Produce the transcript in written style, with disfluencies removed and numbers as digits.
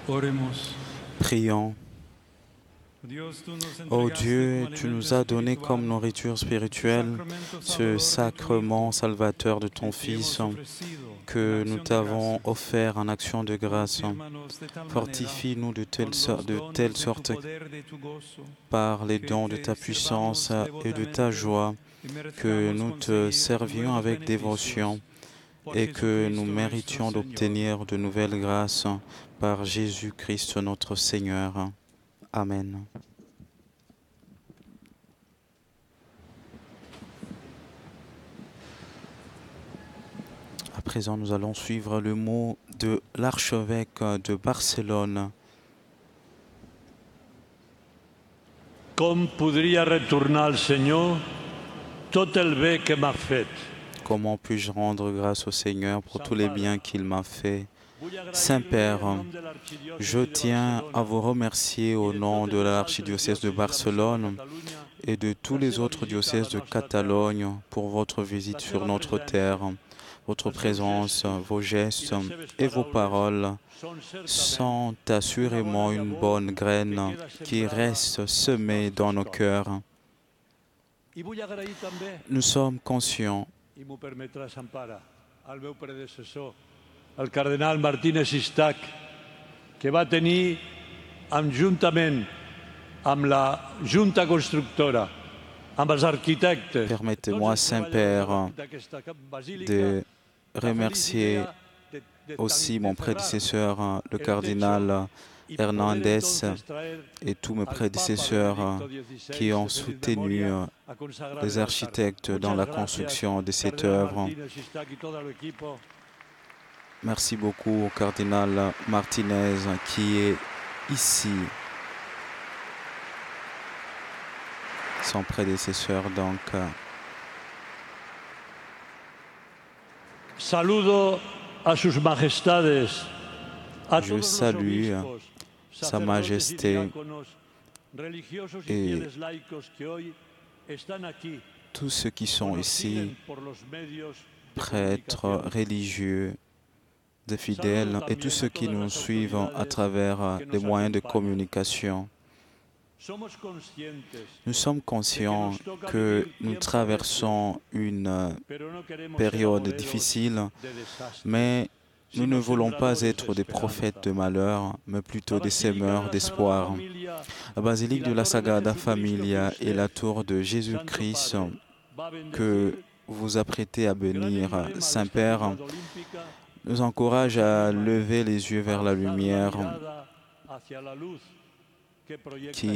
Oremos. Prions. Ô Dieu, tu nous as donné comme nourriture spirituelle ce sacrement salvateur de ton Fils que nous t'avons offert en action de grâce. Fortifie-nous de telle sorte par les dons de ta puissance et de ta joie que nous te servions avec dévotion et que nous méritions d'obtenir de nouvelles grâces par Jésus-Christ notre Seigneur. Amen. À présent, nous allons suivre le mot de l'archevêque de Barcelone. Com podria retornar al Senyor tot el bé que m'ha fet? Comment puis-je rendre grâce au Seigneur pour tous les biens qu'il m'a fait? Saint-Père, je tiens à vous remercier au nom de l'archidiocèse de Barcelone et de tous les autres diocèses de Catalogne pour votre visite sur notre terre. Votre présence, vos gestes et vos paroles sont assurément une bonne graine qui reste semée dans nos cœurs. Nous sommes conscients I m'ho permetràs, Ampara, al meu predecessor, el cardenal Martínez Istac, que va tenir, juntament amb la Junta Constructora, amb els arquitectes... Permettez-moi, Saint-Père, de remercier aussi mon prédécesseur, le cardinal Hernandez, et tous mes prédécesseurs qui ont soutenu les architectes dans la construction de cette œuvre. Merci beaucoup au cardinal Martinez qui est ici, son prédécesseur donc. Saludo a sus majestades, je salue Sa Majesté et tous ceux qui sont ici, prêtres, religieux, des fidèles et tous ceux qui nous suivent à travers les moyens de communication. Nous sommes conscients que nous traversons une période difficile, mais nous ne voulons pas être des prophètes de malheur, mais plutôt des semeurs d'espoir. La basilique de la Sagrada Familia et la tour de Jésus-Christ que vous apprêtez à bénir, Saint-Père, nous encouragent à lever les yeux vers la lumière qui